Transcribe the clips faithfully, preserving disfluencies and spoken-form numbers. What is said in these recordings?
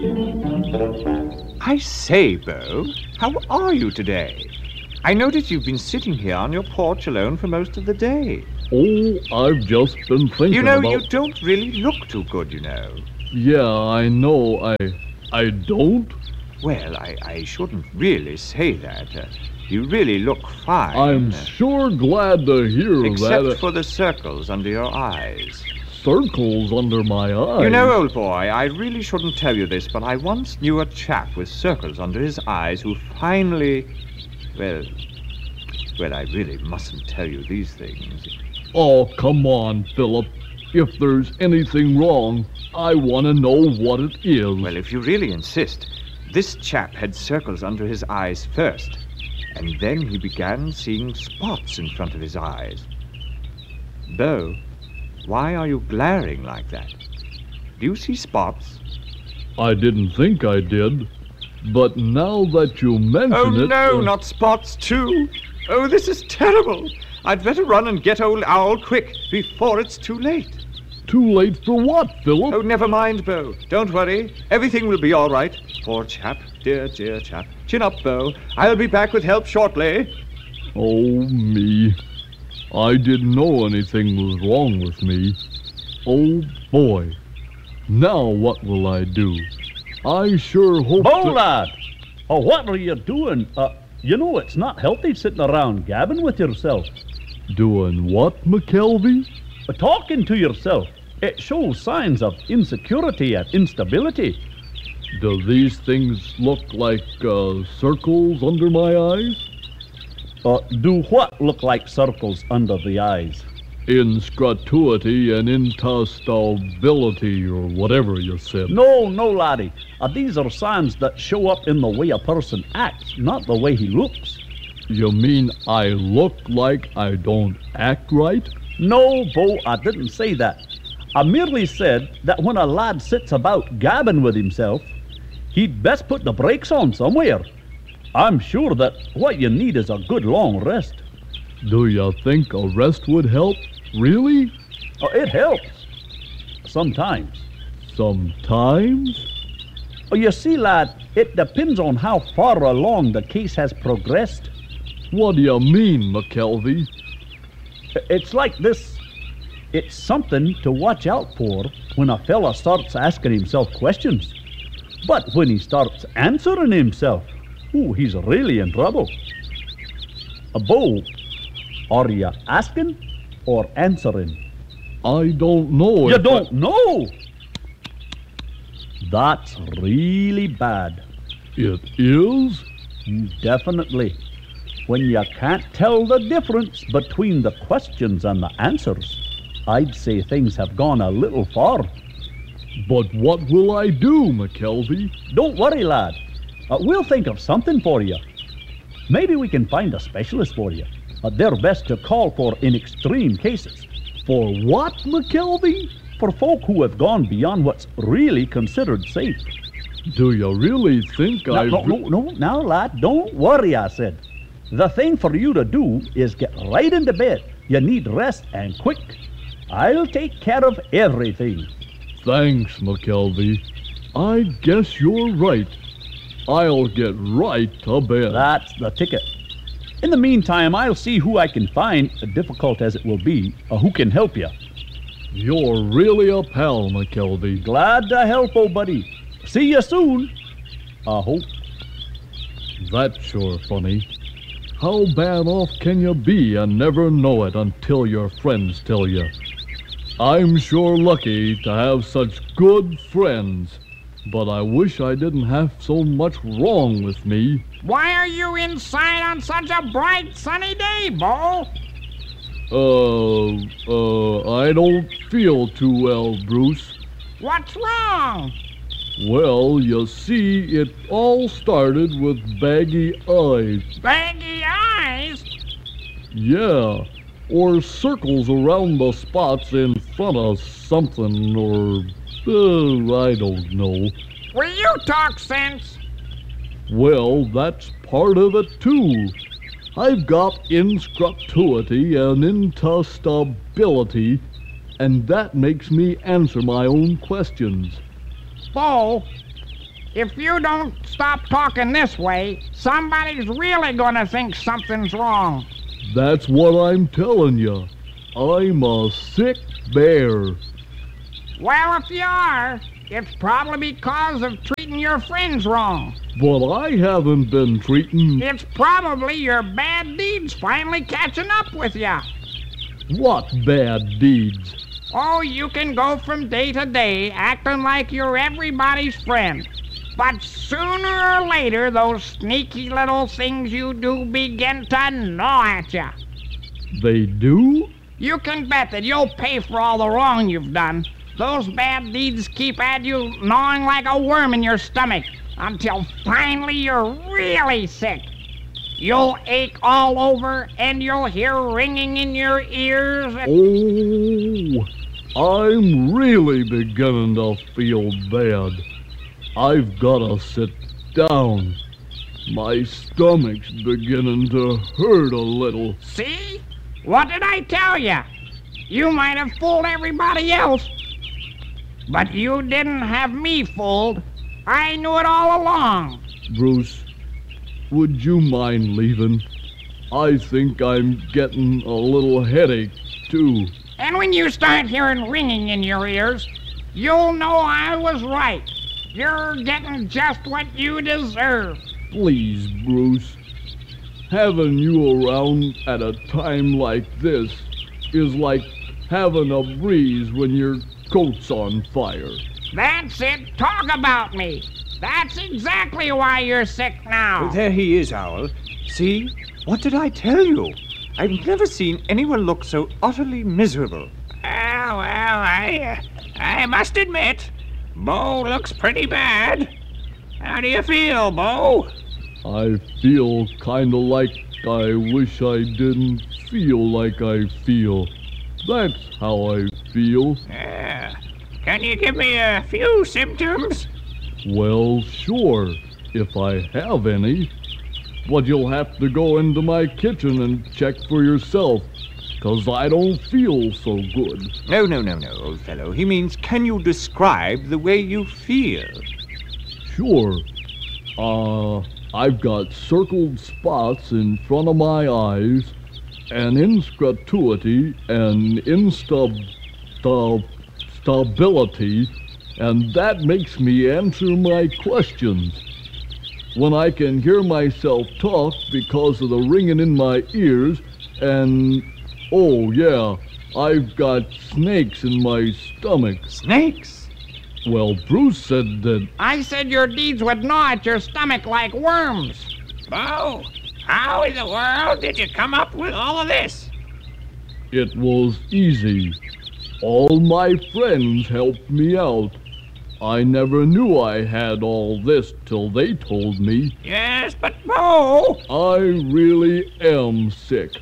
I say, Bo, how are you today? I notice you've been sitting here on your porch alone for most of the day. Oh, I've just been thinking You know, about... you don't really look too good, you know. Yeah, I know. I... I don't? Well, I, I shouldn't really say that. Uh, you really look fine. I'm sure glad to hear Except that. Except for the circles under your eyes. Circles under my eyes? You know, old boy, I really shouldn't tell you this, but I once knew a chap with circles under his eyes who finally... Well... Well, I really mustn't tell you these things. Oh, come on, Philip. If there's anything wrong, I want to know what it is. Well, if you really insist, this chap had circles under his eyes first, and then he began seeing spots in front of his eyes. Bo, why are you glaring like that? Do you see spots? I didn't think I did, but now that you mention oh, it... Oh, no, uh, not spots, too. Oh, this is terrible. I'd better run and get old Owl quick before it's too late. Too late for what, Philip? Oh, never mind, Bo. Don't worry. Everything will be all right. Poor chap. Dear, dear chap. Chin up, Bo. I'll be back with help shortly. Oh, me. I didn't know anything was wrong with me. Oh, boy. Now what will I do? I sure hope Bo, that... lad! Oh, what are you doing? Uh, you know it's not healthy sitting around gabbing with yourself. Doing what, McKelvey? Uh, talking to yourself. It shows signs of insecurity and instability. Do these things look like uh, circles under my eyes? Uh, do what look like circles under the eyes? Inscrutability and intestability, or whatever you said. No, no, laddie. Uh, these are signs that show up in the way a person acts, not the way he looks. You mean I look like I don't act right? No, Bo, I didn't say that. I merely said that when a lad sits about gabbing with himself, he'd best put the brakes on somewhere. I'm sure that what you need is a good long rest. Do you think a rest would help? Really? Oh, it helps. Sometimes. Sometimes? Oh, you see, lad, it depends on how far along the case has progressed. What do you mean, McKelvey? It's like this. It's something to watch out for when a fella starts asking himself questions. But when he starts answering himself, ooh, he's really in trouble. A Bo, are you asking or answering? I don't know. You if don't I... know? That's really bad. It is? Definitely. When you can't tell the difference between the questions and the answers, I'd say things have gone a little far. But what will I do, McKelvey? Don't worry, lad. Uh, we'll think of something for you. Maybe we can find a specialist for you. Uh, they're best to call for in extreme cases. For what, McKelvey? For folk who have gone beyond what's really considered safe. Do you really think no, I... No, no, no, now, lad, don't worry, I said. The thing for you to do is get right into bed. You need rest, and quick. I'll take care of everything. Thanks, McKelvey. I guess you're right. I'll get right to bed. That's the ticket. In the meantime, I'll see who I can find, difficult as it will be, uh, who can help you. You're really a pal, McKelvey. Glad to help, old buddy. See you soon. I hope. That's sure funny. How bad off can you be and never know it until your friends tell you? I'm sure lucky to have such good friends, but I wish I didn't have so much wrong with me. Why are you inside on such a bright, sunny day, Bo? Uh, uh, I don't feel too well, Bruce. What's wrong? Well, you see, it all started with baggy eyes. Baggy eyes? Yeah, or circles around the spots in front of something, or, uh, I don't know. Will you talk sense? Well, that's part of it, too. I've got inscrutability and intestability, and that makes me answer my own questions. Bo, If you don't stop talking this way, somebody's really gonna think something's wrong. That's what I'm telling you. I'm a sick bear. Well, if you are, it's probably because of treating your friends wrong. But I haven't been treating... It's probably your bad deeds finally catching up with you. What bad deeds? Oh, you can go from day to day acting like you're everybody's friend. But sooner or later, those sneaky little things you do begin to gnaw at you. They do? You can bet that you'll pay for all the wrong you've done. Those bad deeds keep at you gnawing like a worm in your stomach until finally you're really sick. You'll ache all over and you'll hear ringing in your ears. And... Oh, I'm really beginning to feel bad. I've gotta sit down. My stomach's beginning to hurt a little. See? What did I tell you? You might have fooled everybody else, but you didn't have me fooled. I knew it all along. Bruce, would you mind leaving? I think I'm getting a little headache, too. And when you start hearing ringing in your ears, you'll know I was right. You're getting just what you deserve. Please, Bruce. Having you around at a time like this is like having a breeze when your coat's on fire. That's it. Talk about me. That's exactly why you're sick now. There he is, Owl. See? What did I tell you? I've never seen anyone look so utterly miserable. Well, well, I, uh, I must admit, Bo looks pretty bad. How do you feel, Bo? I feel kinda like I wish I didn't feel like I feel. That's how I feel. Yeah. Can you give me a few symptoms? Well, sure, if I have any. But you'll have to go into my kitchen and check for yourself, 'cause I don't feel so good. No, no, no, no, old fellow. He means, can you describe the way you feel? Sure. Uh, I've got circled spots in front of my eyes, and inscrutability and instab... Stab, stability, and that makes me answer my questions. When I can hear myself talk because of the ringing in my ears, and, oh yeah, I've got snakes in my stomach. Snakes? Well, Bruce said that... I said your deeds would gnaw at your stomach like worms. Bo, how in the world did you come up with all of this? It was easy. All my friends helped me out. I never knew I had all this till they told me. Yes, but Bo... I really am sick.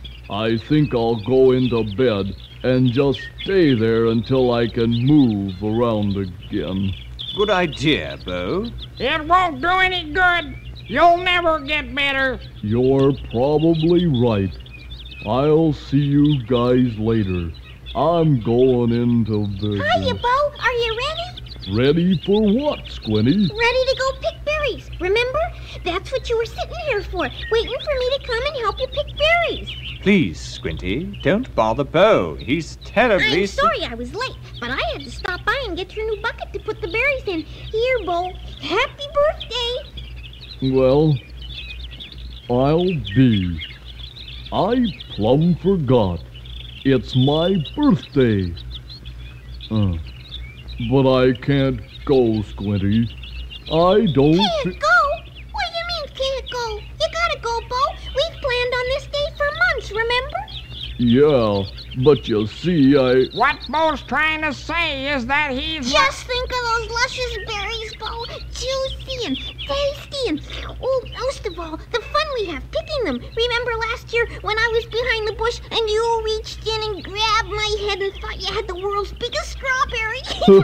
I think I'll go into bed and just stay there until I can move around again. Good idea, Bo. It won't do any good. You'll never get better. You're probably right. I'll see you guys later. I'm going into bed. Hiya, Bo. Are you ready? Ready for what, Squinty? Ready to go pick berries. Remember? That's what you were sitting here for, waiting for me to come and help you pick berries. Please, Squinty, don't bother Bo. He's terribly... I'm sorry I was late, but I had to stop by and get your new bucket to put the berries in. Here, Bo. Happy birthday. Well, I'll be. I plumb forgot. It's my birthday. Uh, but I can't go, Squinty. I don't... Can't go? What do you mean can't go? You gotta go, Bo. We've planned on this day for months, remember? Yeah, but you see, I... What Bo's trying to say is that he's... Just think of those luscious berries, Bo. Juicy and tasty and... Oh, most of all, the fun we have picking them. Remember last year when I was behind the bush and you reached in and grabbed my head and thought you had the world's biggest strawberry?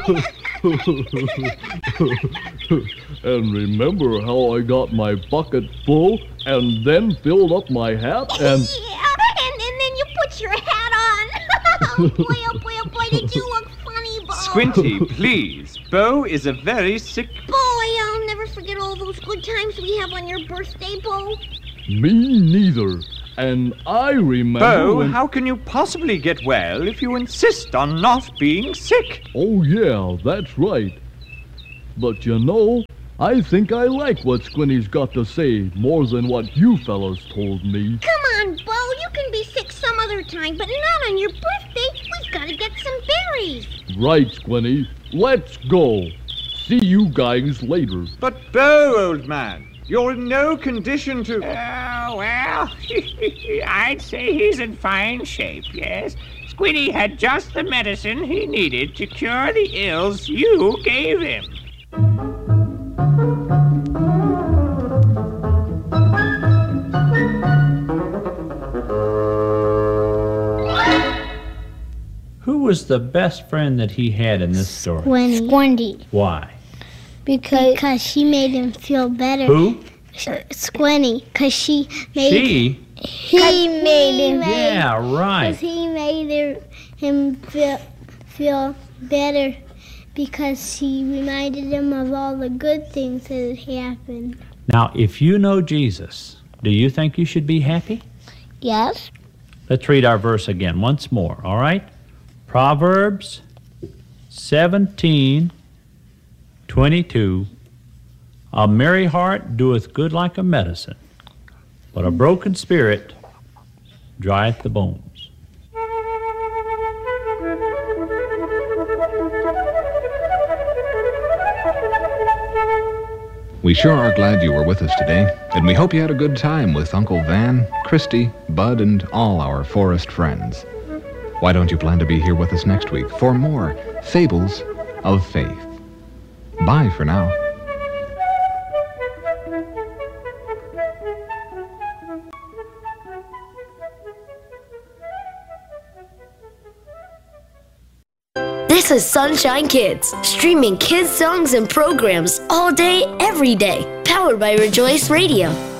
And remember how I got my bucket full and then filled up my hat and... Yeah, and, and then you put your hat on. Oh, boy, oh, boy, oh, boy, did you look funny, Bo. Squinty, please. Bo is a very sick... Boy, oh, ever forget all those good times we have on your birthday, Bo? Me neither. And I remember Bo, when... how can you possibly get well if you insist on not being sick? Oh, yeah, that's right. But you know, I think I like what Squinty's got to say more than what you fellas told me. Come on, Bo. You can be sick some other time, but not on your birthday. We've got to get some berries. Right, Squinty. Let's go. See you guys later. But Bo, old man, you're in no condition to... Oh, well, I'd say he's in fine shape, yes. Squinty had just the medicine he needed to cure the ills you gave him. Who was the best friend that he had in this story? Squinty. Squinty. Why? Because because she made him feel better. Who? Squinty. Because she made She? he made him. Yeah, right. Because he made her, him feel feel better. Because she reminded him of all the good things that had happened. Now, if you know Jesus, do you think you should be happy? Yes. Let's read our verse again once more, all right? Proverbs seventeen twenty-two. A merry heart doeth good like a medicine, but a broken spirit drieth the bones. We sure are glad you were with us today, and we hope you had a good time with Uncle Van, Christy, Bud, and all our forest friends. Why don't you plan to be here with us next week for more Fables of Faith? Bye for now. This is Sunshine Kids, streaming kids songs and programs all day, every day, powered by Rejoice Radio.